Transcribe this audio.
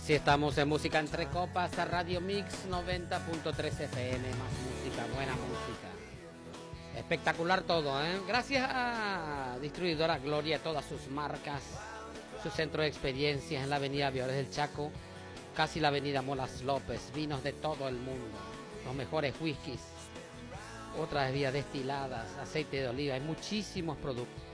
Así estamos en Música Entre Copas, a Radio Mix 90.3 FM, más música, buena música. Espectacular todo, ¿eh? Gracias a Distribuidora Gloria, todas sus marcas, su centro de experiencias en la avenida Viores del Chaco, casi la avenida Molas López, vinos de todo el mundo, los mejores whiskies, otras bebidas destiladas, aceite de oliva, hay muchísimos productos.